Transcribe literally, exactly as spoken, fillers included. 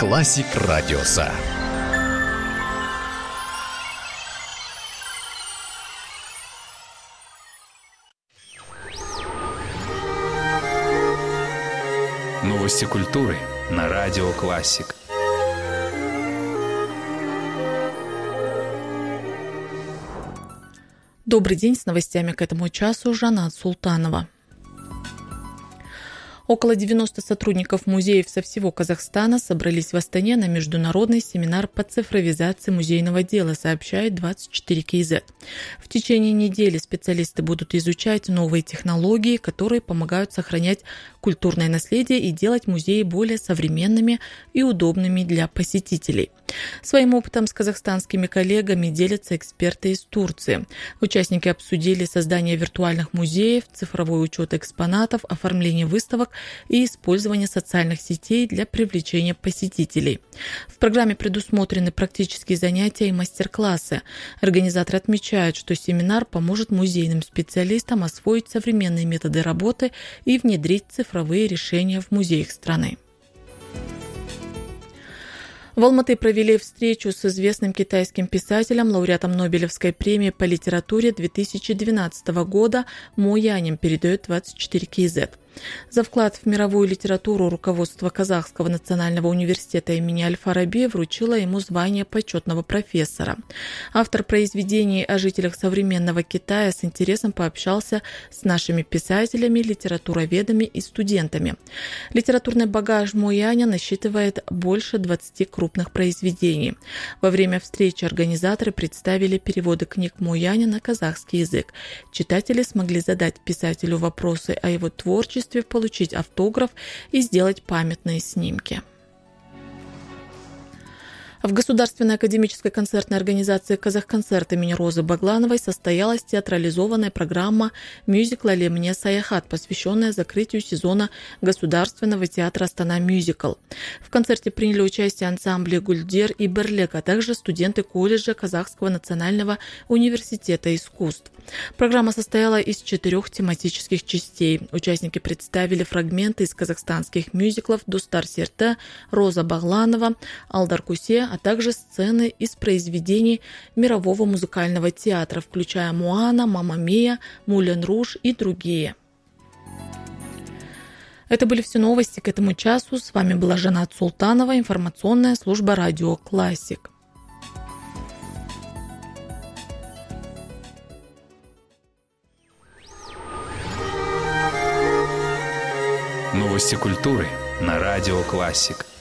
Классик Радиоса. Новости культуры на Радио Классик. Добрый день, с новостями к этому часу Жанат Султанова. Около девяноста сотрудников музеев со всего Казахстана собрались в Астане на международный семинар по цифровизации музейного дела, сообщает двадцать четыре кей зет. В течение недели специалисты будут изучать новые технологии, которые помогают сохранять культурное наследие и делать музеи более современными и удобными для посетителей. Своим опытом с казахстанскими коллегами делятся эксперты из Турции. Участники обсудили создание виртуальных музеев, цифровой учет экспонатов, оформление выставок и использование социальных сетей для привлечения посетителей. В программе предусмотрены практические занятия и мастер-классы. Организаторы отмечают, что семинар поможет музейным специалистам освоить современные методы работы и внедрить цифровые решения в музеях страны. В Алматы провели встречу с известным китайским писателем, лауреатом Нобелевской премии по литературе две тысячи двенадцатого года Мо Янем, передает двадцать четыре кей зет. За вклад в мировую литературу руководство Казахского национального университета имени Аль-Фараби вручило ему звание почетного профессора. Автор произведений о жителях современного Китая с интересом пообщался с нашими писателями, литературоведами и студентами. Литературный багаж Мо Яня насчитывает больше двадцати крупных произведений. Во время встречи организаторы представили переводы книг Мо Яня на казахский язык. Читатели смогли задать писателю вопросы о его творчестве, получить автограф и сделать памятные снимки. В Государственной академической концертной организации «Казахконцерт» имени Розы Баглановой состоялась театрализованная программа мюзикла «Лемне Саяхат», посвященная закрытию сезона Государственного театра «Астана Мюзикл». В концерте приняли участие ансамбли «Гульдер» и «Берлек», а также студенты колледжа Казахского национального университета искусств. Программа состояла из четырех тематических частей. Участники представили фрагменты из казахстанских мюзиклов «Достар Серте», «Роза Багланова», «Алдар Кусе», а также сцены из произведений мирового музыкального театра, включая «Моана», «Мамма Мия», «Мулен Руж» и другие. Это были все новости к этому часу. С вами была Жанат Султанова, информационная служба Радио Классик. Новости культуры на Радио Классик.